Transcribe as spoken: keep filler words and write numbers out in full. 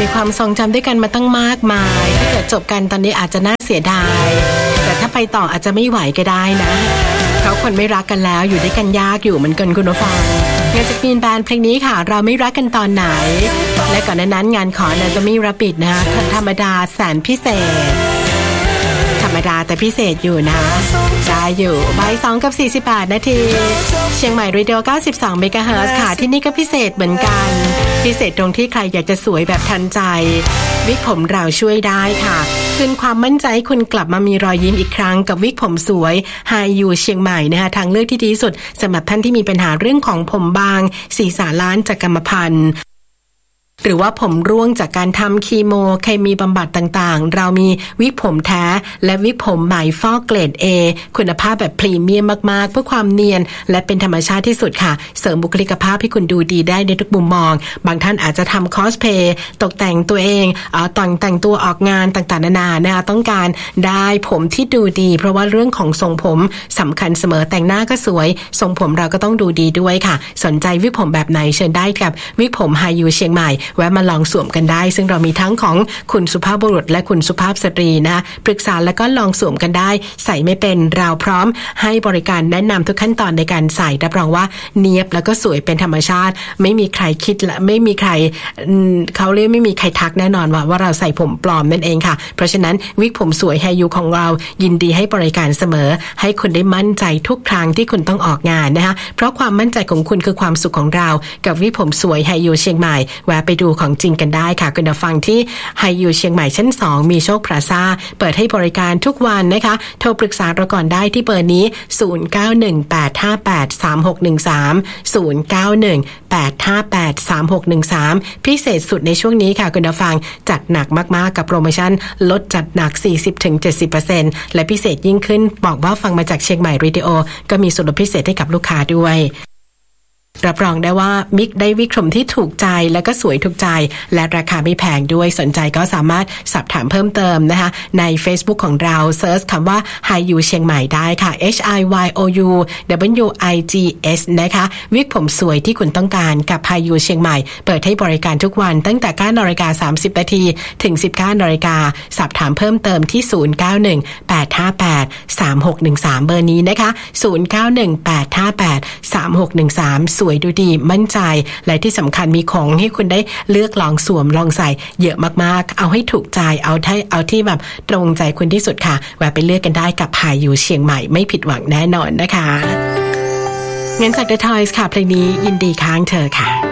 มีความทรงจำด้วยกันมาตั้งมากมายถ้าเกิดจบกันตอนนี้อาจจะน่าเสียดายแต่ถ้าไปต่ออาจจะไม่ไหวก็ได้นะเพราะคนไม่รักกันแล้วอยู่ด้วยกันยากอยู่เหมือนกันคุณผู้ฟังงานจากมีนแบนด์เพลงนี้ค่ะเราไม่รักกันตอนไหนและก่อนหน้านั้นงานขอนะจะไม่รับปิดนะธรรมดาแสนพิเศษธรรมดาแต่พิเศษอยู่นะได้อยู่บ่ายสองกับสี่สิบแปดนาทีเชียงใหม่เรดิโอเก้าสิบสองเมกะเฮิรตซ์ค่ะที่นี่ก็พิเศษเหมือนกันพิเศษตรงที่ใครอยากจะสวยแบบทันใจวิกผมเราช่วยได้ค่ะคืนความมั่นใจให้คุณกลับมามีรอยยิ้มอีกครั้งกับวิกผมสวยไฮยูเชียงใหม่นะคะทางเลือกที่ดีที่สุดสำหรับท่านที่มีปัญหาเรื่องของผมบางศีรษะล้านจากกรรมพันธุ์หรือว่าผมร่วงจากการทำคีโมเคมีบำบัดต่างๆเรามีวิกผมแท้และวิกผมใหม่ฟอกเกรด A คุณภาพแบบพรีเมียมมากๆเพื่อความเนียนและเป็นธรรมชาติที่สุดค่ะเสริมบุคลิกภาพให้คุณดูดีได้ในทุกมุมมองบางท่านอาจจะทำคอสเพย์ตกแต่งตัวเองเอ่อแต่งแต่งตัวออกงานต่างๆนานานะคะต้องการได้ผมที่ดูดีเพราะว่าเรื่องของทรงผมสำคัญเสมอแต่งหน้าก็สวยทรงผมเราก็ต้องดูดีด้วยค่ะสนใจวิกผมแบบไหนเชิญได้กับวิกผมไฮยูเชียงใหม่แวะมาลองสวมกันได้ซึ่งเรามีทั้งของคุณสุภาพบุรุษและคุณสุภาพสตรีนะปรึกษาแล้วก็ลองสวมกันได้ใส่ไม่เป็นเราพร้อมให้บริการแนะนำทุกขั้นตอนในการใส่รับรองว่าเนียบแล้วก็สวยเป็นธรรมชาติไม่มีใครคิดและไม่มีใครเขาเรียกไม่มีใครทักแน่นอนว่าว่าเราใส่ผมปลอมนั่นเองค่ะเพราะฉะนั้นวิกผมสวยไฮยูของเรายินดีให้บริการเสมอให้คุณได้มั่นใจทุกครั้งที่คุณต้องออกงานนะคะเพราะความมั่นใจของคุณคือความสุขของเรากับวิกผมสวยไฮยูเชียงใหม่แวะไปดูของจริงกันได้ค่ะคุณผู้ฟังที่ไฮยูเชียงใหม่ชั้นสองมีโชคพลาซ่าเปิดให้บริการทุกวันนะคะโทรปรึกษาเราก่อนได้ที่เบอร์นี้ศูนย์ เก้า หนึ่ง แปด ห้า แปด สาม หก หนึ่ง สาม ศูนย์ เก้า หนึ่ง แปด ห้า แปด สาม หก หนึ่ง สามพิเศษสุดในช่วงนี้ค่ะคุณผู้ฟังจัดหนักมากๆกับโปรโมชั่นลดจัดหนัก สี่สิบถึงเจ็ดสิบเปอร์เซ็นต์ และพิเศษยิ่งขึ้นบอกว่าฟังมาจากเชียงใหม่เรดิโอก็มีส่วนลดพิเศษให้กับลูกค้าด้วยรับรองได้ว่ามิกได้วิกผมที่ถูกใจและก็สวยถูกใจและราคาไม่แพงด้วยสนใจก็สามารถสอบถามเพิ่มเติมนะคะใน Facebook ของเราเซิร์ชคำว่า Hi You เชียงใหม่ได้ค่ะ H I Y O U W I G S นะคะวิกผมสวยที่คุณต้องการกับ Hi You เชียงใหม่เปิดให้บริการทุกวันตั้งแต่ เก้านาฬิกาสามสิบนาทีถึง สิบเก้านาฬิกาสอบถามเพิ่มเติมที่ ศูนย์ เก้า หนึ่ง แปด ห้า แปด สาม หก หนึ่ง สาม เบอร์นี้นะคะ ศูนย์ เก้า หนึ่ง แปด ห้า แปด สาม หก หนึ่ง สามสวยดูดีมั่นใจและที่สำคัญมีของให้คุณได้เลือกลองสวมลองใส่เยอะมากๆเอาให้ถูกใจเอาที่เอาที่แบบตรงใจคุณที่สุดค่ะแวะไปเลือกกันได้กับไฮยูเชียงใหม่ไม่ผิดหวังแน่นอนนะคะงั้นจาก The Toys ค่ะเพลงนี้ยินดีค้างเธอค่ะ